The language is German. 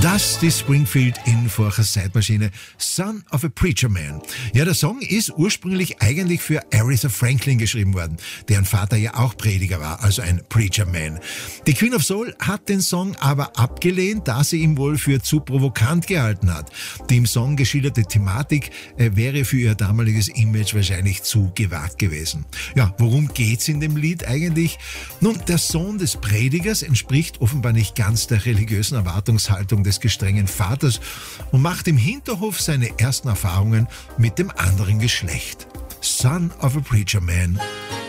Das die Springfield in Forcher Zeitmaschine, Son of a Preacher Man. Ja, der Song ist ursprünglich eigentlich für Aretha Franklin geschrieben worden, deren Vater ja auch Prediger war, also ein Preacher Man. Die Queen of Soul hat den Song aber abgelehnt, da sie ihn wohl für zu provokant gehalten hat. Die im Song geschilderte Thematik wäre für ihr damaliges Image wahrscheinlich zu gewagt gewesen. Ja, worum geht's in dem Lied eigentlich? Nun, der Sohn des Predigers entspricht offenbar nicht ganz der religiösen Erwartungshaltung des gestrengen Vaters und macht im Hinterhof seine ersten Erfahrungen mit dem anderen Geschlecht. Son of a Preacher Man.